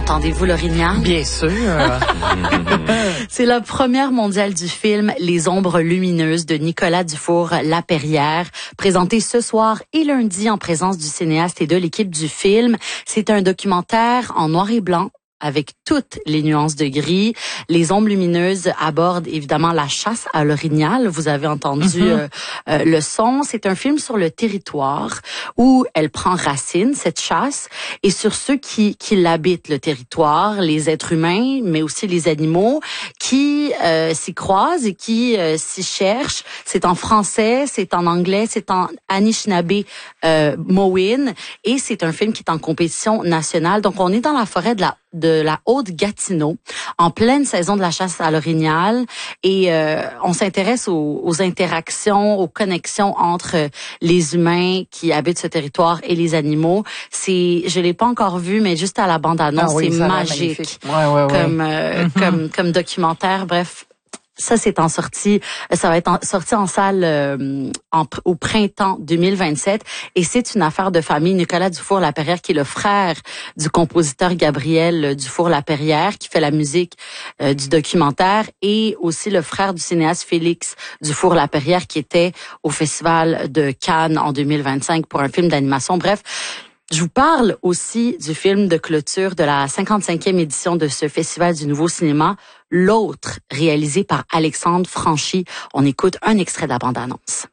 Entendez-vous l'orignal? Bien sûr. C'est la première mondiale du film Les Ombres lumineuses de Nicolas Dufour-Lapeyrière, présenté ce soir et lundi en présence du cinéaste et de l'équipe du film. C'est un documentaire en noir et blanc, avec toutes les nuances de gris. Les Ombres lumineuses abordent évidemment la chasse à l'orignal. Vous avez entendu le son. C'est un film sur le territoire où elle prend racine, cette chasse, et sur ceux qui l'habitent, le territoire, les êtres humains, mais aussi les animaux, qui s'y croisent et qui s'y cherchent. C'est en français, c'est en anglais, c'est en Anishinaabe Mowin, et c'est un film qui est en compétition nationale. Donc, on est dans la forêt de la Haute-Gatineau, en pleine saison de la chasse à l'orignal, et on s'intéresse aux interactions, aux connexions entre les humains qui habitent ce territoire et les animaux. Je l'ai pas encore vu, mais juste à la bande-annonce, c'est magique comme documentaire. Bref. Ça, ça va être sorti en salle au printemps 2027, et c'est une affaire de famille. Nicolas Dufour-Lapeyrière, qui est le frère du compositeur Gabriel Dufour-Lapeyrière, qui fait la musique du documentaire, et aussi le frère du cinéaste Félix Dufour-Lapeyrière, qui était au Festival de Cannes en 2025 pour un film d'animation. Bref, je vous parle aussi du film de clôture de la 55e édition de ce Festival du Nouveau Cinéma, L'Autre, réalisé par Alexandre Franchi. On écoute un extrait de la bande-annonce.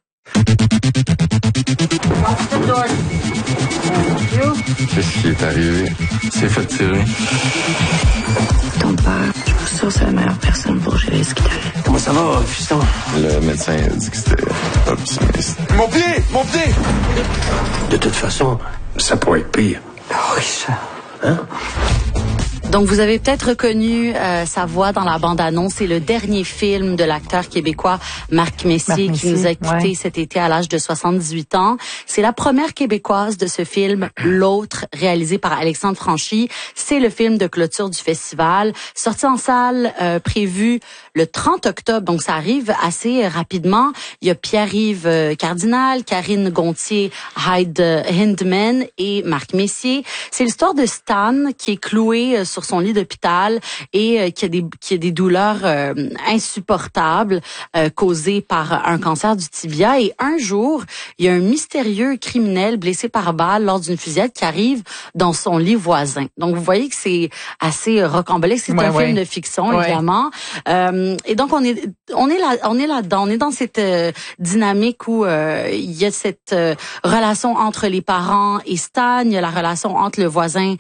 Qu'est-ce qui est arrivé? Il s'est fait tirer. Ton père, je suis sûr que c'est la meilleure personne pour gérer ce qui t'arrive. Comment ça va, fiston? Le médecin a dit que c'était optimiste. Mon pied! Mon pied! De toute façon, ça pourrait être pire. Oui, ça. Hein? Donc, vous avez peut-être reconnu sa voix dans la bande-annonce. C'est le dernier film de l'acteur québécois Marc Messier qui nous a quittés cet été à l'âge de 78 ans. C'est la première québécoise de ce film, L'Autre, réalisé par Alexandre Franchi. C'est le film de clôture du festival, sorti en salle, prévu le 30 octobre. Donc, ça arrive assez rapidement. Il y a Pierre-Yves Cardinal, Karine Gontier, Hyde Hindman et Marc Messier. C'est l'histoire de Stan qui est cloué sur son lit d'hôpital et qui a des douleurs insupportables causées par un cancer du tibia. Et un jour, il y a un mystérieux criminel blessé par balle lors d'une fusillade qui arrive dans son lit voisin. Donc, vous voyez que c'est assez rocambolesque. C'est un film de fiction, évidemment. Et donc, on est là-dedans. On est dans cette dynamique où il y a cette relation entre les parents et Stan. Il y a la relation entre le voisin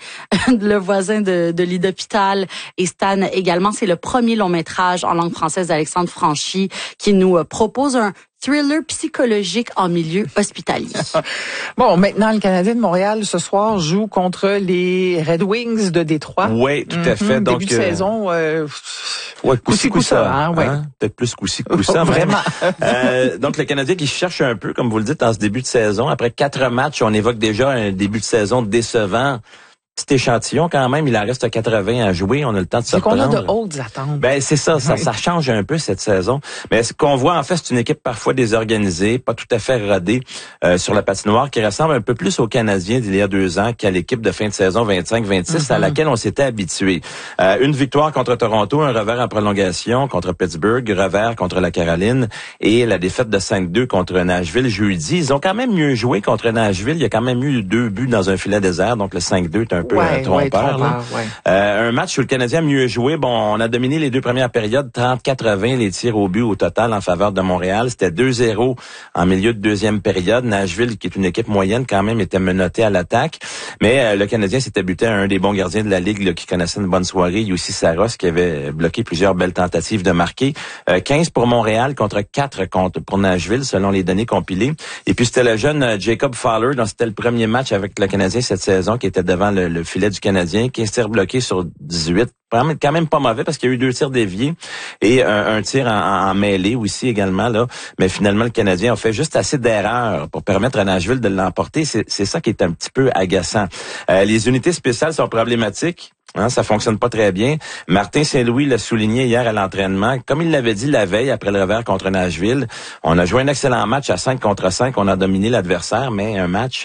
de lit d'hôpital et Stan également. C'est le premier long métrage en langue française d'Alexandre Franchi qui nous propose un thriller psychologique en milieu hospitalier. Bon, maintenant, le Canadien de Montréal, ce soir, joue contre les Red Wings de Détroit. Oui, tout à fait. Donc, début de saison, coup-ci-coup-ça. Hein? Peut-être plus coup-ci-coup-ça. Vraiment. Donc, le Canadien qui cherche un peu, comme vous le dites, en ce début de saison. Après 4 matchs, on évoque déjà un début de saison décevant. Petit échantillon quand même, il en reste 80 à jouer, on a le temps de se reprendre. C'est qu'on a de hautes attentes. Ben c'est ça change un peu cette saison. Mais ce qu'on voit en fait, c'est une équipe parfois désorganisée, pas tout à fait rodée sur la patinoire, qui ressemble un peu plus aux Canadiens d'il y a 2 ans qu'à l'équipe de fin de saison 25-26 à laquelle on s'était habitué. Une victoire contre Toronto, un revers en prolongation contre Pittsburgh, revers contre la Caroline et la défaite de 5-2 contre Nashville jeudi. Ils ont quand même mieux joué contre Nashville. Il y a quand même eu 2 buts dans un filet désert, donc le 5-2 est un peu trompeur. Un match où le Canadien a mieux joué. Bon, on a dominé les 2 premières périodes, 30-80 les tirs au but au total en faveur de Montréal. C'était 2-0 en milieu de deuxième période. Nashville, qui est une équipe moyenne quand même, était menotté à l'attaque. Mais le Canadien s'était buté à un des bons gardiens de la Ligue là, qui connaissait une bonne soirée, Jussi Saros, qui avait bloqué plusieurs belles tentatives de marquer. 15 pour Montréal contre 4 pour Nashville, selon les données compilées. Et puis c'était le jeune Jacob Fowler, dont c'était le premier match avec le Canadien cette saison, qui était devant le filet du Canadien, 15 tirs bloqués sur 18. Quand même pas mauvais parce qu'il y a eu 2 tirs déviés et un tir en mêlée aussi également là. Mais finalement, le Canadien a fait juste assez d'erreurs pour permettre à Nashville de l'emporter. C'est ça qui est un petit peu agaçant. Les unités spéciales sont problématiques. Ça fonctionne pas très bien. Martin Saint-Louis l'a souligné hier à l'entraînement. Comme il l'avait dit la veille après le revers contre Nashville, on a joué un excellent match à 5 contre 5. On a dominé l'adversaire, mais un match,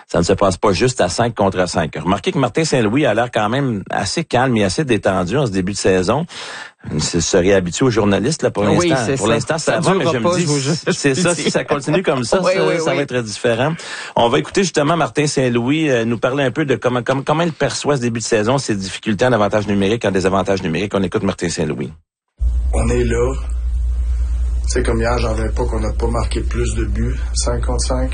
ça ne se passe pas juste à 5 contre 5. Remarquez que Martin Saint-Louis a l'air quand même assez calme et assez détendu en ce début de saison. Il se serait habitué aux journalistes là pour l'instant. Oui, pour l'instant, ça va, mais je me dis, c'est ça, si ça continue comme ça, ça va être différent. On va écouter justement Martin Saint-Louis nous parler un peu de comment il perçoit ce début de saison, ses difficultés en avantage numérique, en désavantage numérique. On écoute Martin Saint-Louis. On est là. C'est comme hier, j'en reviens pas qu'on n'a pas marqué plus de buts, 5 contre 5.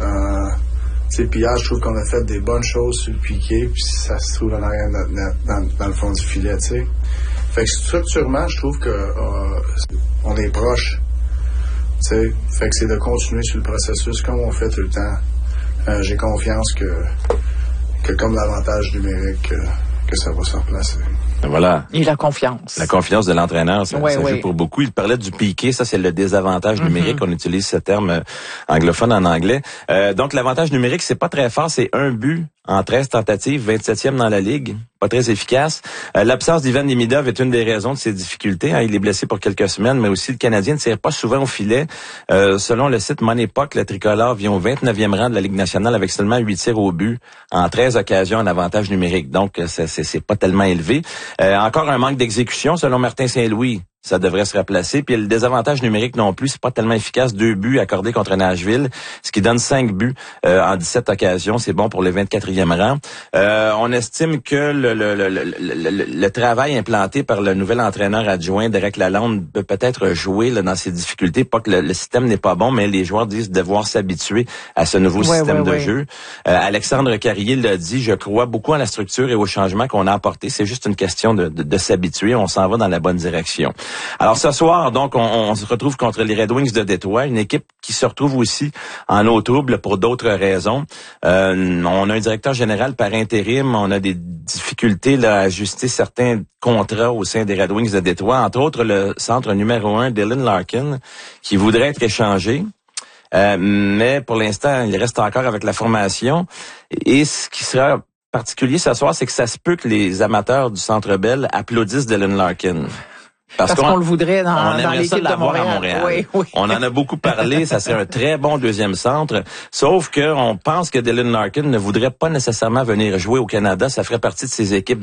Puis hier, je trouve qu'on a fait des bonnes choses sur le piqué, puis ça se trouve en arrière de notre net, dans le fond du filet, tu sais. Fait que structurellement, je trouve que on est proche, tu sais. Fait que c'est de continuer sur le processus comme on fait tout le temps. J'ai confiance que comme l'avantage numérique, que ça va se replacer. Voilà. Et la confiance. La confiance de l'entraîneur, ça joue pour beaucoup. Il parlait du piqué, ça c'est le désavantage numérique. On utilise ce terme anglophone en anglais. Donc l'avantage numérique, c'est pas très fort, c'est 1 but en 13 tentatives, 27e dans la Ligue. Pas très efficace. L'absence d'Ivan Demidov est une des raisons de ses difficultés. Il est blessé pour quelques semaines, mais aussi le Canadien ne tire pas souvent au filet. Selon le site Moneypuck, le tricolore vient au 29e rang de la Ligue nationale avec seulement 8 tirs au but en 13 occasions en avantage numérique. Donc, c'est pas tellement élevé. Encore un manque d'exécution, selon Martin Saint-Louis. Ça devrait se replacer. Puis le désavantage numérique non plus, c'est pas tellement efficace. 2 buts accordés contre Nashville, ce qui donne 5 buts en 17 occasions. C'est bon pour le 24e rang. On estime que le travail implanté par le nouvel entraîneur adjoint, Derek Lalonde, peut peut-être jouer là, dans ses difficultés. Pas que le système n'est pas bon, mais les joueurs disent devoir s'habituer à ce nouveau système de jeu. Alexandre Carrier l'a dit, je crois beaucoup à la structure et au changement qu'on a apporté. C'est juste une question de s'habituer. On s'en va dans la bonne direction. Alors ce soir, donc, on se retrouve contre les Red Wings de Détroit, une équipe qui se retrouve aussi en eau trouble pour d'autres raisons. On a un directeur général par intérim, on a des difficultés là, à ajuster certains contrats au sein des Red Wings de Détroit, entre autres le centre numéro 1, Dylan Larkin, qui voudrait être échangé. Mais pour l'instant, il reste encore avec la formation. Et ce qui sera particulier ce soir, c'est que ça se peut que les amateurs du Centre Bell applaudissent Dylan Larkin. Parce qu'on le voudrait dans l'équipe de Montréal. À Montréal. Oui. On en a beaucoup parlé, ça serait un très bon deuxième centre, sauf que on pense que Dylan Larkin ne voudrait pas nécessairement venir jouer au Canada, ça ferait partie de ses équipes